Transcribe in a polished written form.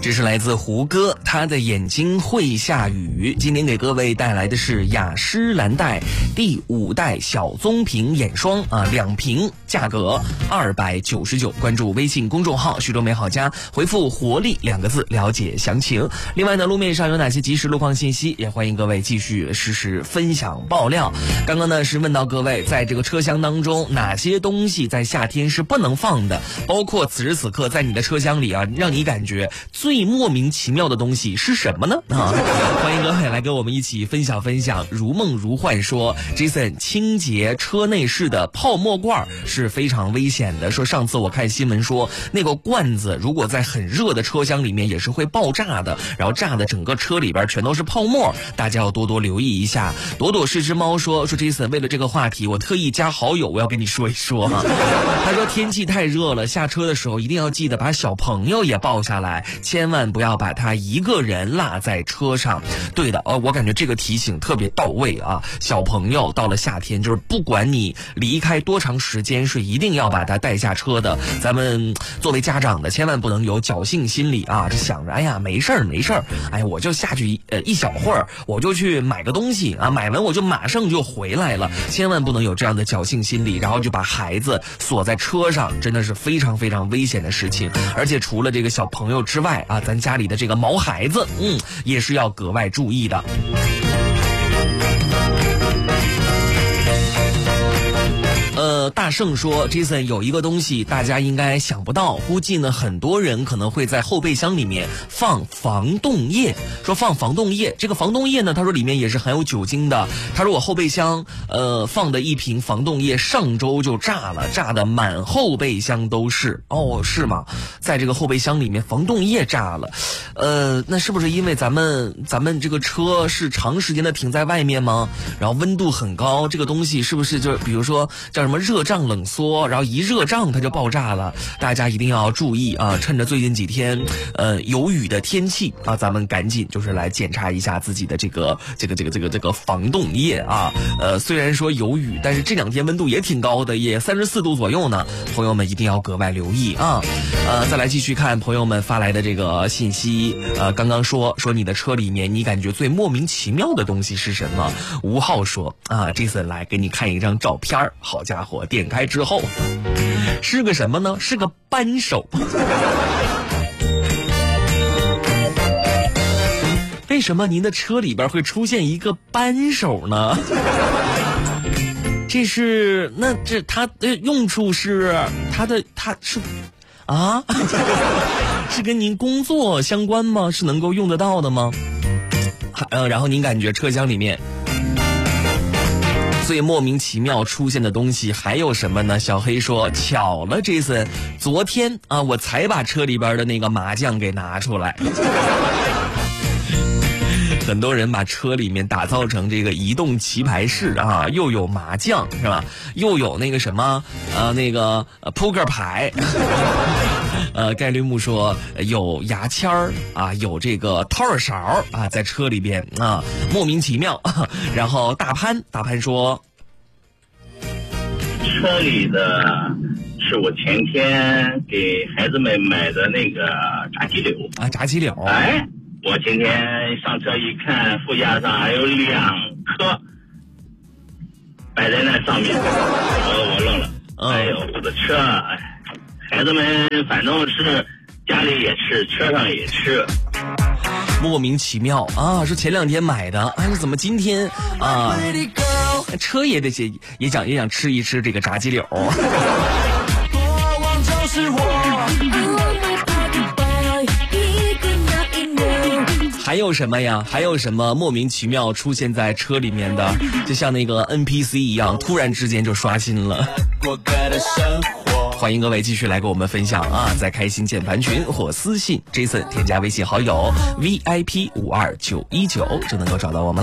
这是来自胡歌，他的眼睛会下雨。今天给各位带来的是雅诗兰黛第5代小棕瓶眼霜2瓶价格299，关注微信公众号徐州美好家，回复活力2个字了解详情。另外呢，路面上有哪些即时路况信息，也欢迎各位继续实时分享爆料。刚刚呢是问到各位，在这个车厢当中哪些东西在夏天是不能放的，包括此时此刻在你的车厢里让你感觉最莫名其妙的东西是什么呢？欢迎各位来跟我们一起分享分享。如梦如幻说 Jason 清洁车内饰的泡沫罐是非常危险的，说上次我看新闻说那个罐子如果在很热的车厢里面也是会爆炸的，然后炸的整个车里边全都是泡沫，大家要多多留意一下。朵朵是只猫说 Jason 为了这个话题我特意加好友，我要跟你说一说他说天气太热了，下车的时候一定要记得把小朋友也抱下来，千万不要把他一个人落在车上。对的我感觉这个提醒特别到位啊！小朋友到了夏天，就是不管你离开多长时间，是一定要把他带下车的。咱们作为家长的，千万不能有侥幸心理就想着哎呀没事儿，哎我就下去一小会儿，我就去买个东西买完我就马上就回来了，千万不能有这样的侥幸心理，然后就把孩子锁在车上，真的是非常非常危险的事情。而且除了这个小朋友之外咱家里的这个毛孩子也是要格外注意的。大圣说 Jason 有一个东西大家应该想不到，估计呢很多人可能会在后备箱里面放防冻液。说放防冻液，这个防冻液呢他说里面也是含有酒精的。他说我后备箱放的一瓶防冻液上周就炸了，炸的满后备箱都是。是吗？在这个后备箱里面防冻液炸了。那是不是因为咱们这个车是长时间的停在外面吗？然后温度很高，这个东西是不是就比如说叫什么热胀冷缩，然后一热胀它就爆炸了？大家一定要注意趁着最近几天有雨的天气咱们赶紧就是来检查一下自己的这个防冻液虽然说有雨，但是这2天温度也挺高的，也34度左右呢，朋友们一定要格外留意再来继续看朋友们发来的这个信息。刚刚说你的车里面你感觉最莫名其妙的东西是什么？吴浩说Jason 来给你看一张照片，好家伙，点开之后是个什么呢？是个扳手。为什么您的车里边会出现一个扳手呢？它的用处是是跟您工作相关吗？是能够用得到的吗？然后您感觉车厢里面最莫名其妙出现的东西还有什么呢？小黑说巧了 Jason， 昨天我才把车里边的那个麻将给拿出来。很多人把车里面打造成这个移动棋牌室又有麻将是吧，又有那个什么那个扑克牌。概率木说有牙签有这个掏耳勺在车里边莫名其妙。然后大潘说车里的是我前天给孩子们买的那个炸鸡柳炸鸡柳。 我今天上车一看，副驾上还有2颗摆在那上面，我愣了。我的车孩子们反正是家里也吃，车上也吃， 莫名其妙是前2天买的怎么今天车也想吃一吃这个炸鸡柳。还有什么呀？还有什么莫名其妙出现在车里面的，就像那个 NPC 一样，突然之间就刷新了。欢迎各位继续来跟我们分享在开心键盘群或私信 Jason 添加微信好友 VIP52919 就能够找到我们。